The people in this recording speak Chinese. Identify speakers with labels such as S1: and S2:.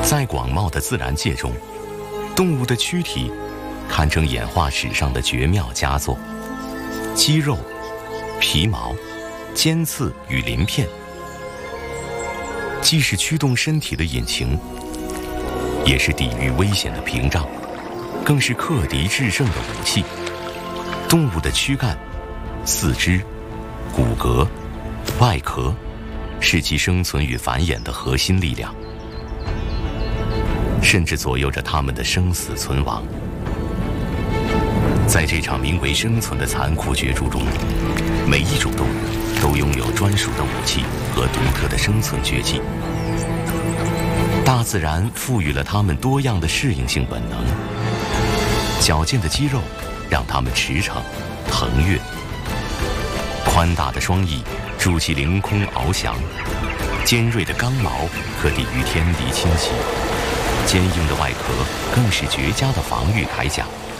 S1: 在广袤的自然界中，动物的躯体堪称演化史上的绝妙佳作。肌肉、皮毛、尖刺与鳞片，既是驱动身体的引擎，也是抵御危险的屏障，更是克敌制胜的武器。动物的躯干、四肢、骨骼、外壳，是其生存与繁衍的核心力量，甚至左右着它们的生死存亡。在这场名为生存的残酷角逐中，每一种动物都拥有专属的武器和独特的生存绝技。大自然赋予了它们多样的适应性本能，矫健的肌肉让它们驰骋、腾跃，宽大的双翼助其凌空翱翔，尖锐的刚毛可抵御天敌侵袭，坚硬的外壳更是绝佳的防御铠甲。